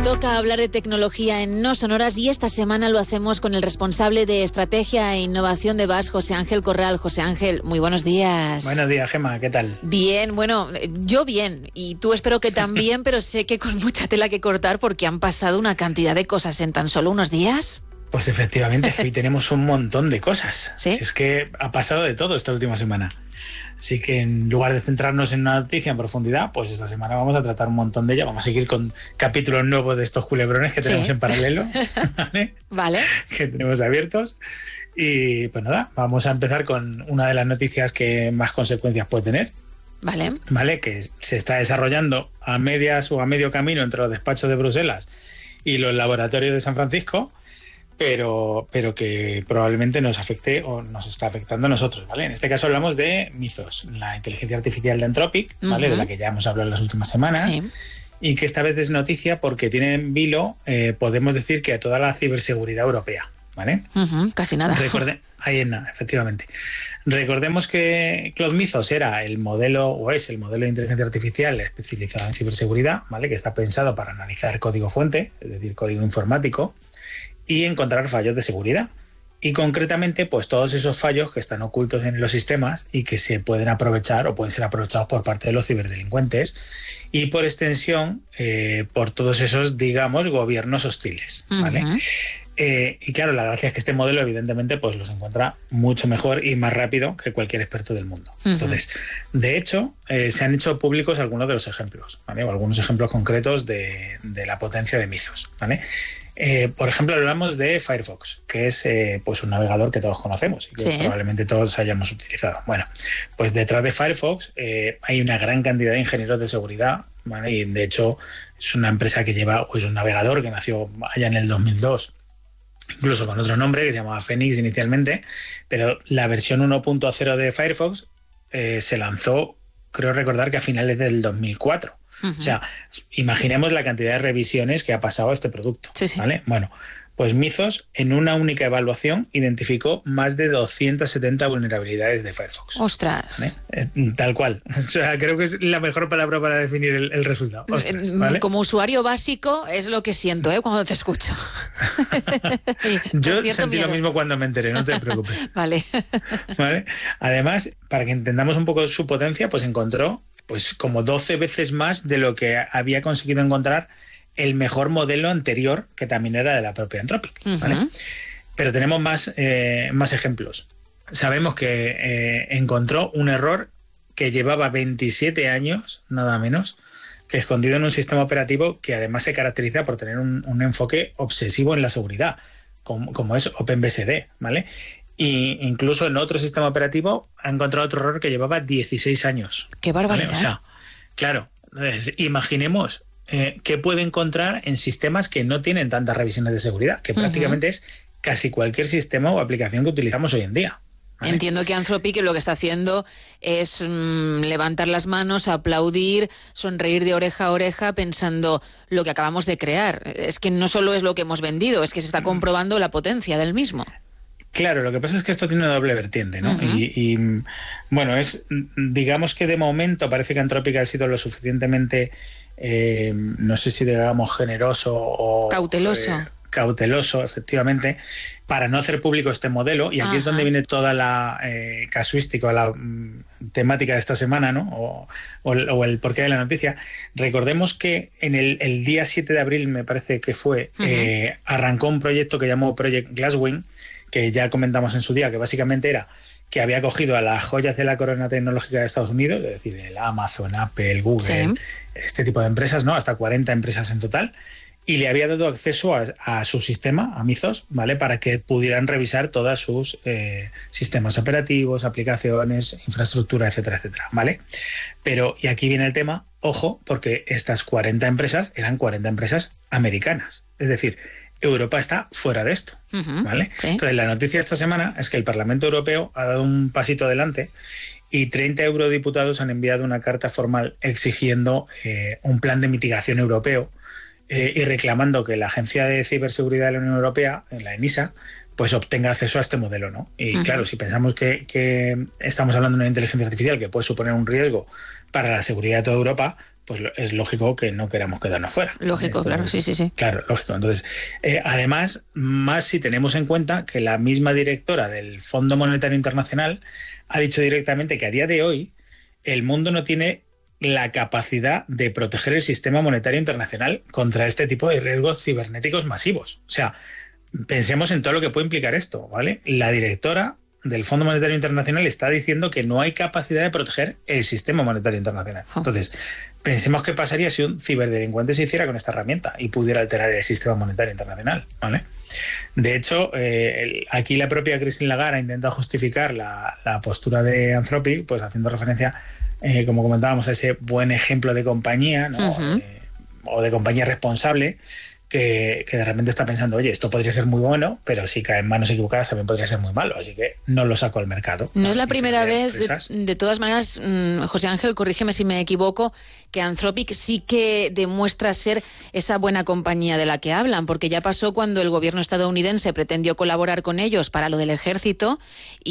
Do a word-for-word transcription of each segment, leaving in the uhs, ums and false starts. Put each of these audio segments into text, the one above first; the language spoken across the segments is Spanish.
Toca hablar de tecnología en No Sonoras y esta semana lo hacemos con el responsable de Estrategia e Innovación de V A S, José Ángel Corral. José Ángel, muy buenos días. Buenos días, Gemma, ¿qué tal? Bien, bueno, yo bien, y tú espero que también, pero sé que con mucha tela que cortar porque han pasado una cantidad de cosas en tan solo unos días. Pues efectivamente, hoy tenemos un montón de cosas. ¿Sí? Es que ha pasado de todo esta última semana. Así que en lugar de centrarnos en una noticia en profundidad, pues esta semana vamos a tratar un montón de ella. Vamos a seguir con capítulos nuevos de estos culebrones que tenemos sí. en paralelo. ¿Vale? Vale. Que tenemos abiertos. Y pues nada, vamos a empezar con una de las noticias que más consecuencias puede tener. Vale. Vale, que se está desarrollando a medias o a medio camino entre los despachos de Bruselas y los laboratorios de San Francisco. Pero, pero que probablemente nos afecte o nos está afectando a nosotros, ¿vale? En este caso hablamos de Mythos, la inteligencia artificial de Anthropic, ¿vale? Uh-huh. De la que ya hemos hablado en las últimas semanas. Sí. Y que esta vez es noticia porque tiene en vilo, eh, podemos decir que a toda la ciberseguridad europea, ¿vale? Uh-huh, casi nada. Recorde, ahí en nada, efectivamente. Recordemos que Claude Mythos era el modelo, o es el modelo de inteligencia artificial especializado en ciberseguridad, ¿vale? Que está pensado para analizar código fuente, es decir, código informático, y encontrar fallos de seguridad. Y concretamente, pues todos esos fallos que están ocultos en los sistemas y que se pueden aprovechar o pueden ser aprovechados por parte de los ciberdelincuentes y por extensión eh, por todos esos, digamos, gobiernos hostiles, ¿vale? Uh-huh. Eh, y claro, la gracia es que este modelo evidentemente pues los encuentra mucho mejor y más rápido que cualquier experto del mundo. Uh-huh. Entonces, de hecho, eh, se han hecho públicos algunos de los ejemplos, ¿vale? O algunos ejemplos concretos de, de la potencia de Mythos, ¿vale? Eh, por ejemplo, hablamos de Firefox, que es eh, pues un navegador que todos conocemos y que sí. probablemente todos hayamos utilizado. Bueno, pues detrás de Firefox eh, hay una gran cantidad de ingenieros de seguridad, ¿vale? Y de hecho es una empresa que lleva, o es un navegador que nació allá en el dos mil dos, incluso con otro nombre que se llamaba Phoenix inicialmente, pero la versión uno punto cero de Firefox eh, se lanzó, creo recordar que a finales del dos mil cuatro. Uh-huh. O sea, imaginemos la cantidad de revisiones que ha pasado a este producto, sí, sí. ¿vale? Bueno, pues Mythos en una única evaluación identificó más de doscientas setenta vulnerabilidades de Firefox. ¡Ostras! ¿Vale? Tal cual. O sea, creo que es la mejor palabra para definir el, el resultado. Ostras, ¿vale? Como usuario básico es lo que siento, ¿eh? Cuando te escucho. Yo sentí miedo. Lo mismo cuando me enteré, no te preocupes. Vale. ¿Vale? Además, para que entendamos un poco su potencia, pues encontró pues como doce veces más de lo que había conseguido encontrar el mejor modelo anterior, que también era de la propia Anthropic, ¿vale? Uh-huh. Pero tenemos más, eh, más ejemplos. Sabemos que eh, encontró un error que llevaba veintisiete años, nada menos, que escondido en un sistema operativo que además se caracteriza por tener un, un enfoque obsesivo en la seguridad, como, como es OpenBSD, ¿vale? Y incluso en otro sistema operativo ha encontrado otro error que llevaba dieciséis años. ¡Qué barbaridad! ¿Vale? O sea, claro, imaginemos eh, qué puede encontrar en sistemas que no tienen tantas revisiones de seguridad, que uh-huh. prácticamente es casi cualquier sistema o aplicación que utilizamos hoy en día. ¿Vale? Entiendo que Anthropic lo que está haciendo es mmm, levantar las manos, aplaudir, sonreír de oreja a oreja pensando lo que acabamos de crear. Es que no solo es lo que hemos vendido, es que se está comprobando la potencia del mismo. Claro, lo que pasa es que esto tiene una doble vertiente, ¿no? Uh-huh. Y, y bueno, es digamos que de momento parece que Anthropic ha sido lo suficientemente, eh, no sé si digamos generoso o cauteloso. Eh, cauteloso, efectivamente, para no hacer público este modelo. Y aquí Ajá. es donde viene toda la eh, casuística, la mm, temática de esta semana, ¿no? O, o, el, o el porqué de la noticia. Recordemos que en el, el día siete de abril, me parece que fue, uh-huh. eh, arrancó un proyecto que llamó Project Glasswing, que ya comentamos en su día, que básicamente era que había cogido a las joyas de la corona tecnológica de Estados Unidos, es decir, el Amazon, Apple, Google, sí. este tipo de empresas, ¿no? Hasta cuarenta empresas en total, y le había dado acceso a, a su sistema, a Mythos, ¿vale? Para que pudieran revisar todos sus eh, sistemas operativos, aplicaciones, infraestructura, etcétera, etcétera, ¿vale? Pero, y aquí viene el tema, ojo, porque estas cuarenta empresas eran cuarenta empresas americanas, es decir, Europa está fuera de esto, uh-huh, ¿vale? Sí. Entonces, la noticia de esta semana es que el Parlamento Europeo ha dado un pasito adelante y treinta eurodiputados han enviado una carta formal exigiendo eh, un plan de mitigación europeo eh, y reclamando que la Agencia de Ciberseguridad de la Unión Europea, la ENISA, pues obtenga acceso a este modelo, ¿no? Y uh-huh. claro, si pensamos que, que estamos hablando de una inteligencia artificial que puede suponer un riesgo para la seguridad de toda Europa, pues es lógico que no queramos quedarnos fuera. Lógico, Esto, claro, sí, sí, sí. Claro, lógico. Entonces, eh, además, más si tenemos en cuenta que la misma directora del Fondo Monetario Internacional ha dicho directamente que a día de hoy el mundo no tiene la capacidad de proteger el sistema monetario internacional contra este tipo de riesgos cibernéticos masivos. O sea, pensemos en todo lo que puede implicar esto, ¿vale? La directora del Fondo Monetario Internacional está diciendo que no hay capacidad de proteger el sistema monetario internacional. Entonces, pensemos qué pasaría si un ciberdelincuente se hiciera con esta herramienta y pudiera alterar el sistema monetario internacional, ¿vale? De hecho, eh, el, aquí la propia Christine Lagarde intenta justificar la, la postura de Anthropic, pues haciendo referencia, eh, como comentábamos, a ese buen ejemplo de compañía, ¿no? Uh-huh. eh, o de compañía responsable, Que, que de repente está pensando, oye, esto podría ser muy bueno, pero si cae en manos equivocadas también podría ser muy malo, así que no lo saco al mercado. No, ¿no? es la y primera vez, de, de todas maneras, mmm, José Ángel, corrígeme si me equivoco, que Anthropic sí que demuestra ser esa buena compañía de la que hablan, porque ya pasó cuando el gobierno estadounidense pretendió colaborar con ellos para lo del ejército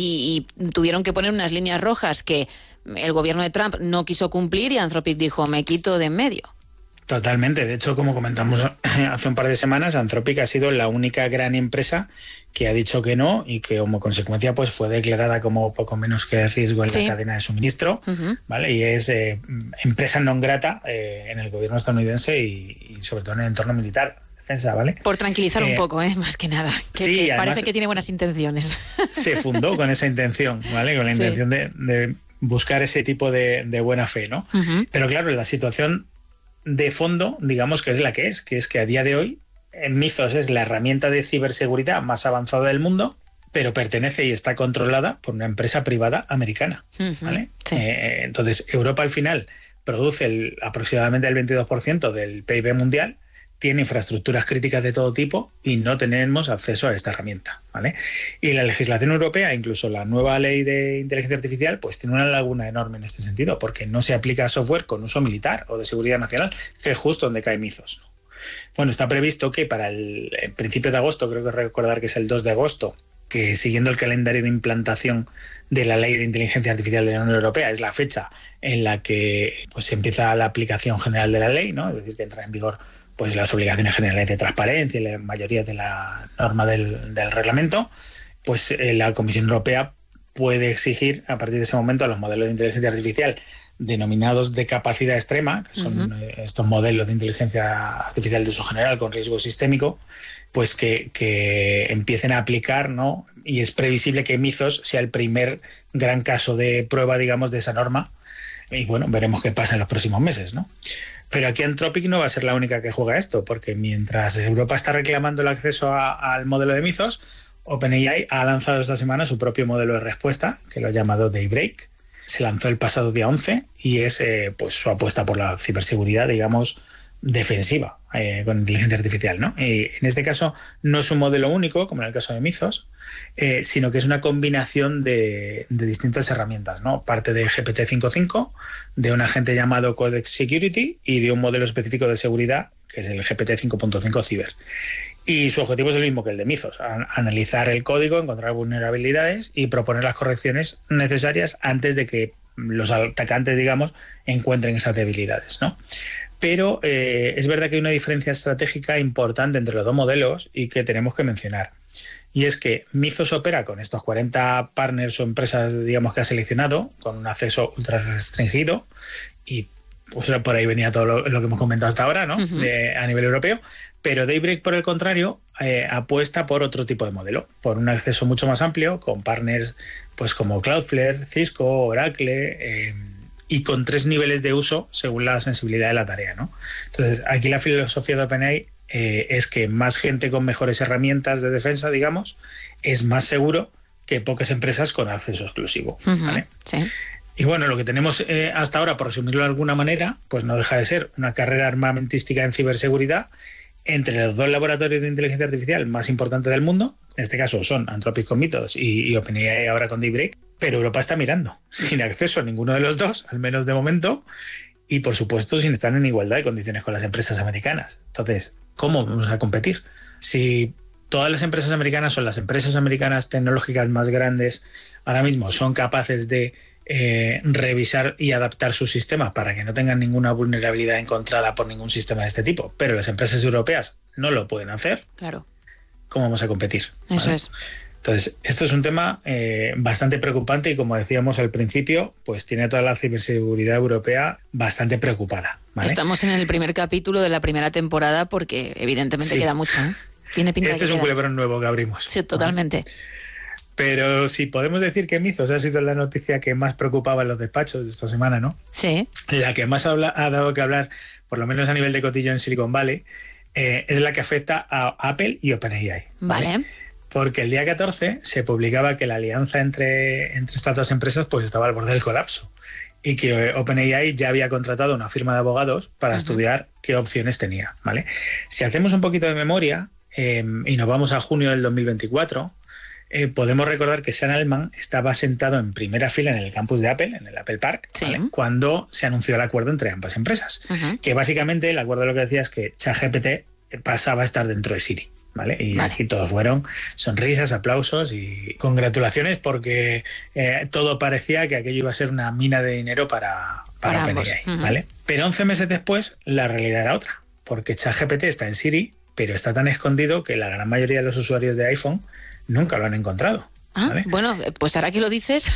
y, y tuvieron que poner unas líneas rojas que el gobierno de Trump no quiso cumplir y Anthropic dijo, me quito de en medio. Totalmente. De hecho, como comentamos hace un par de semanas, Anthropic ha sido la única gran empresa que ha dicho que no y que como consecuencia pues fue declarada como poco menos que riesgo en sí. la cadena de suministro, uh-huh. ¿vale? Y es eh, empresa non grata eh, en el gobierno estadounidense y, y sobre todo en el entorno militar. Defensa, ¿vale? Por tranquilizar eh, un poco, ¿eh? Más que nada. Que, sí, que parece que tiene buenas intenciones. Se fundó con esa intención, ¿vale? Con la sí. intención de, de buscar ese tipo de, de buena fe, ¿no? Uh-huh. Pero claro, la situación de fondo, digamos que es la que es, que es que a día de hoy Mythos es la herramienta de ciberseguridad más avanzada del mundo, pero pertenece y está controlada por una empresa privada americana, uh-huh, ¿vale? Sí. Eh, entonces, Europa al final produce el, aproximadamente el veintidós por ciento del P I B mundial, tiene infraestructuras críticas de todo tipo y no tenemos acceso a esta herramienta, ¿vale? Y la legislación europea, incluso la nueva ley de inteligencia artificial, pues tiene una laguna enorme en este sentido, porque no se aplica a software con uso militar o de seguridad nacional, que es justo donde cae Mythos, ¿no? Bueno, está previsto que para el, el principio de agosto, creo que recordar que es el dos de agosto, que siguiendo el calendario de implantación de la ley de inteligencia artificial de la Unión Europea es la fecha en la que pues, se empieza la aplicación general de la ley, ¿no? Es decir, que entra en vigor pues las obligaciones generales de transparencia y la mayoría de la norma del, del reglamento, pues eh, la Comisión Europea puede exigir a partir de ese momento a los modelos de inteligencia artificial denominados de capacidad extrema, que son uh-huh. estos modelos de inteligencia artificial de uso general con riesgo sistémico, pues que, que empiecen a aplicar, ¿no? Y es previsible que Mythos sea el primer gran caso de prueba, digamos, de esa norma. Y bueno, veremos qué pasa en los próximos meses, ¿no? Pero aquí Anthropic no va a ser la única que juega esto, porque mientras Europa está reclamando el acceso a, al modelo de Mythos, OpenAI ha lanzado esta semana su propio modelo de respuesta, que lo ha llamado Daybreak. Se lanzó el pasado día once y es eh, pues su apuesta por la ciberseguridad, digamos, defensiva eh, con inteligencia artificial, ¿no? Y en este caso no es un modelo único, como en el caso de Mythos, eh, sino que es una combinación de, de distintas herramientas, ¿no? Parte de G P T cinco punto cinco, de un agente llamado Codex Security y de un modelo específico de seguridad, que es el G P T cinco punto cinco Cyber. Y su objetivo es el mismo que el de Mythos, analizar el código, encontrar vulnerabilidades y proponer las correcciones necesarias antes de que los atacantes, digamos, encuentren esas debilidades, ¿no? Pero eh, es verdad que hay una diferencia estratégica importante entre los dos modelos y que tenemos que mencionar. Y es que Mythos opera con estos cuarenta partners o empresas, digamos, que ha seleccionado, con un acceso ultra restringido, y pues por ahí venía todo lo, lo que hemos comentado hasta ahora, ¿no? Uh-huh. De, a nivel europeo. Pero Daybreak, por el contrario, eh, apuesta por otro tipo de modelo, por un acceso mucho más amplio, con partners pues como Cloudflare, Cisco, Oracle, eh, y con tres niveles de uso según la sensibilidad de la tarea, ¿no? Entonces, aquí la filosofía de OpenAI eh, es que más gente con mejores herramientas de defensa, digamos, es más seguro que pocas empresas con acceso exclusivo, uh-huh. ¿vale? Sí. Y bueno, lo que tenemos eh, hasta ahora, por resumirlo de alguna manera, pues no deja de ser una carrera armamentística en ciberseguridad entre los dos laboratorios de inteligencia artificial más importantes del mundo. En este caso son Anthropic con Mythos y, y OpenAI ahora con Daybreak. Pero Europa está mirando, sin acceso a ninguno de los dos, al menos de momento, y por supuesto sin estar en igualdad de condiciones con las empresas americanas. Entonces, ¿cómo vamos a competir? Si todas las empresas americanas son las empresas americanas tecnológicas más grandes, ahora mismo son capaces de eh, revisar y adaptar sus sistemas para que no tengan ninguna vulnerabilidad encontrada por ningún sistema de este tipo, pero las empresas europeas no lo pueden hacer, claro. ¿Cómo vamos a competir? Eso ¿Vale? es. Entonces, esto es un tema eh, bastante preocupante y, como decíamos al principio, pues tiene a toda la ciberseguridad europea bastante preocupada. ¿Vale? Estamos en el primer capítulo de la primera temporada porque evidentemente sí. queda mucho, ¿eh? Tiene pinta Este que es un queda. culebrón nuevo que abrimos. Sí, totalmente. ¿Vale? Pero si podemos decir que Mizos ha sido la noticia que más preocupaba en los despachos de esta semana, ¿no? Sí. La que más habla, ha dado que hablar, por lo menos a nivel de cotillo en Silicon Valley, eh, es la que afecta a Apple y OpenAI. Vale. ¿vale? Porque el día catorce se publicaba que la alianza entre, entre estas dos empresas pues estaba al borde del colapso y que OpenAI ya había contratado una firma de abogados para uh-huh. estudiar qué opciones tenía. ¿vale? Si hacemos un poquito de memoria eh, y nos vamos a junio del dos mil veinticuatro, eh, podemos recordar que Sam Altman estaba sentado en primera fila en el campus de Apple, en el Apple Park, sí. ¿vale? cuando se anunció el acuerdo entre ambas empresas. Uh-huh. Que básicamente el acuerdo lo que decía es que ChatGPT pasaba a estar dentro de Siri. ¿Vale? Y vale. aquí todos fueron sonrisas, aplausos y congratulaciones porque eh, todo parecía que aquello iba a ser una mina de dinero para, para, para OpenAI. Uh-huh. ¿vale? Pero once meses después la realidad era otra, porque ChatGPT está en Siri, pero está tan escondido que la gran mayoría de los usuarios de iPhone nunca lo han encontrado. Ah, ¿vale? Bueno, pues ahora que lo dices...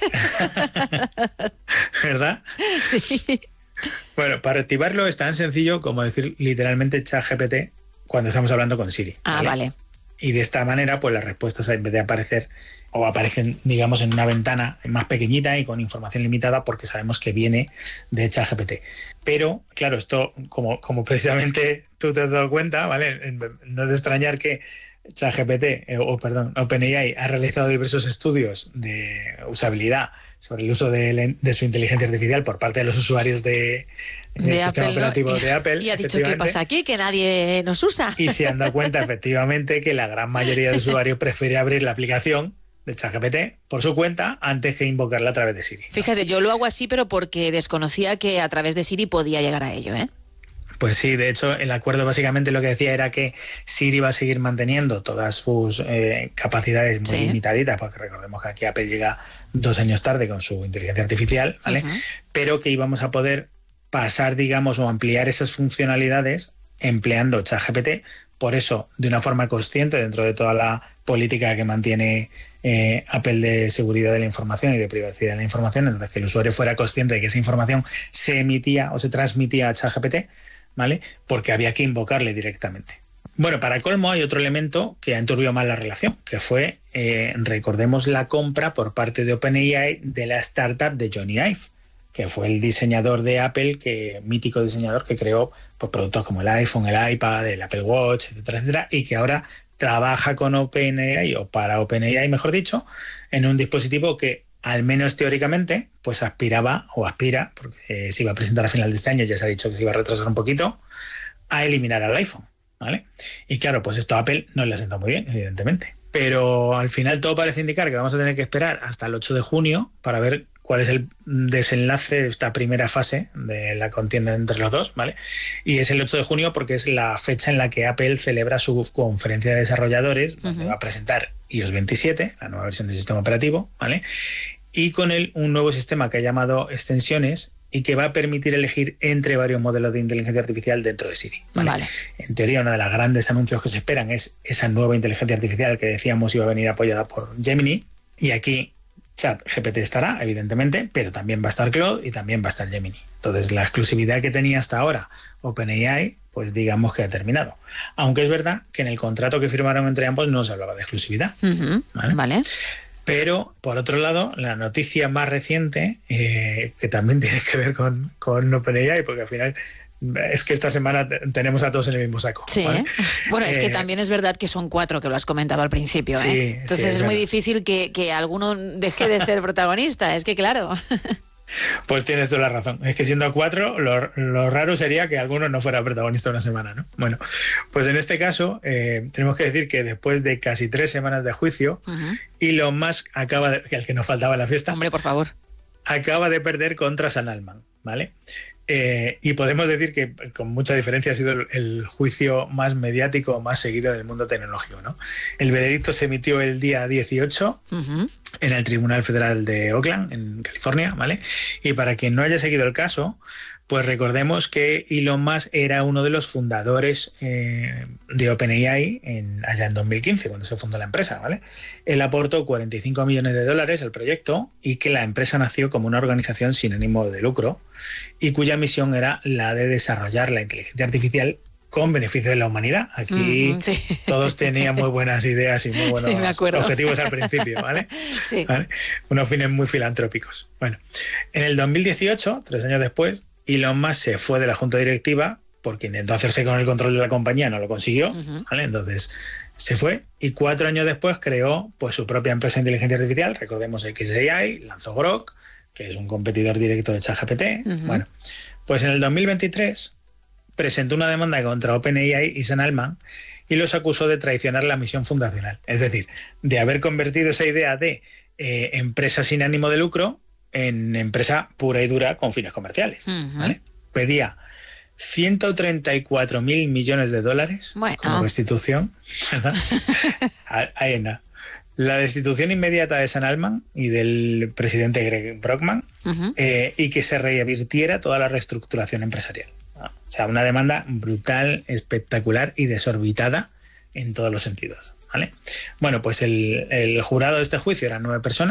¿Verdad? Sí. Bueno, para activarlo es tan sencillo como decir literalmente ChatGPT cuando estamos hablando con Siri. Ah, vale. vale. Y de esta manera, pues las respuestas en vez de aparecer o aparecen, digamos, en una ventana más pequeñita y con información limitada porque sabemos que viene de ChatGPT. Pero, claro, esto, como, como precisamente tú te has dado cuenta, ¿vale? No es de extrañar que ChatGPT, eh, o perdón, OpenAI ha realizado diversos estudios de usabilidad sobre el uso de, de su inteligencia artificial por parte de los usuarios de, del de sistema Apple, operativo ¿no? de Apple. Y ha dicho, ¿qué pasa aquí? Que nadie nos usa. Y se han dado cuenta, efectivamente, que la gran mayoría de usuarios prefiere abrir la aplicación de ChatGPT por su cuenta antes que invocarla a través de Siri. Fíjate, yo lo hago así, pero porque desconocía que a través de Siri podía llegar a ello, ¿eh? Pues sí, de hecho, el acuerdo básicamente lo que decía era que Siri va a seguir manteniendo todas sus eh, capacidades muy sí. limitaditas, porque recordemos que aquí Apple llega dos años tarde con su inteligencia artificial, ¿vale? Uh-huh. Pero que íbamos a poder pasar, digamos, o ampliar esas funcionalidades empleando ChatGPT, por eso, de una forma consciente dentro de toda la política que mantiene eh, Apple de seguridad de la información y de privacidad de la información, entonces que el usuario fuera consciente de que esa información se emitía o se transmitía a ChatGPT, ¿vale? Porque había que invocarle directamente. Bueno, para colmo hay otro elemento que ha enturbiado más la relación, que fue, eh, recordemos, la compra por parte de OpenAI de la startup de Johnny Ive, que fue el diseñador de Apple, que mítico diseñador que creó pues, productos como el iPhone, el iPad, el Apple Watch, etcétera, etcétera, y que ahora trabaja con OpenAI, o para OpenAI, mejor dicho, en un dispositivo que, al menos teóricamente, pues aspiraba o aspira, porque eh, se iba a presentar a final de este año, ya se ha dicho que se iba a retrasar un poquito, a eliminar al iPhone, ¿vale? Y claro, pues esto a Apple no le ha sentado muy bien, evidentemente. Pero al final todo parece indicar que vamos a tener que esperar hasta el ocho de junio para ver cuál es el desenlace de esta primera fase de la contienda entre los dos, ¿vale? Y es el ocho de junio porque es la fecha en la que Apple celebra su conferencia de desarrolladores, uh-huh. donde va a presentar iOS veintisiete, la nueva versión del sistema operativo, ¿vale? Y con él un nuevo sistema que ha llamado extensiones y que va a permitir elegir entre varios modelos de inteligencia artificial dentro de Siri, ¿vale? Vale. En teoría, uno de los grandes anuncios que se esperan es esa nueva inteligencia artificial que decíamos iba a venir apoyada por Gemini, y aquí ChatGPT estará, evidentemente, pero también va a estar Claude y también va a estar Gemini. Entonces, la exclusividad que tenía hasta ahora OpenAI, pues digamos que ha terminado. Aunque es verdad que en el contrato que firmaron entre ambos no se hablaba de exclusividad. Uh-huh. ¿Vale? Vale. Pero, por otro lado, la noticia más reciente, eh, que también tiene que ver con, con OpenAI, porque al final es que esta semana tenemos a todos en el mismo saco. Sí, ¿vale? Bueno, es eh, que también es verdad que son cuatro, que lo has comentado al principio, sí, ¿eh? Entonces sí, es, es muy verdad. difícil que, que alguno deje de ser protagonista, es que claro. Pues tienes toda la razón. Es que siendo cuatro, lo, lo raro sería que alguno no fuera protagonista una semana, ¿no? Bueno, pues en este caso eh, tenemos que decir que después de casi tres semanas de juicio, uh-huh. Elon Musk acaba de, que el que nos faltaba en la fiesta, hombre, por favor, acaba de perder contra Sam Altman, ¿vale? Eh, y podemos decir que con mucha diferencia ha sido el, el juicio más mediático, más seguido en el mundo tecnológico, ¿no? El veredicto se emitió el día dieciocho uh-huh. en el Tribunal Federal de Oakland, en California, ¿vale? Y para quien no haya seguido el caso, pues recordemos que Elon Musk era uno de los fundadores eh, de OpenAI en, allá en dos mil quince, cuando se fundó la empresa, ¿vale? Él aportó cuarenta y cinco millones de dólares al proyecto y que la empresa nació como una organización sin ánimo de lucro y cuya misión era la de desarrollar la inteligencia artificial con beneficio de la humanidad. Aquí mm, sí. todos tenían muy buenas ideas y muy buenos sí, objetivos al principio, ¿vale? Sí. ¿Vale? Unos fines muy filantrópicos. Bueno, en el dos mil dieciocho, tres años después, Elon Musk se fue de la junta directiva porque intentó hacerse con el control de la compañía, no lo consiguió, uh-huh. ¿vale? Entonces se fue y cuatro años después creó pues, su propia empresa de inteligencia artificial, recordemos X A I, lanzó Grok, que es un competidor directo de ChatGPT. Uh-huh. Bueno, pues en el dos mil veintitrés presentó una demanda contra OpenAI y Sam Altman y los acusó de traicionar la misión fundacional, es decir, de haber convertido esa idea de eh, empresa sin ánimo de lucro en empresa pura y dura con fines comerciales. Uh-huh. ¿Vale? Pedía ciento treinta y cuatro mil millones de dólares bueno. como restitución. ¿Verdad? Ahí está. La destitución inmediata de Sam Altman y del presidente Greg Brockman uh-huh. eh, y que se revirtiera toda la reestructuración empresarial. ¿No? O sea, una demanda brutal, espectacular y desorbitada en todos los sentidos. ¿Vale? Bueno, pues el, el jurado de este juicio eran nueve personas.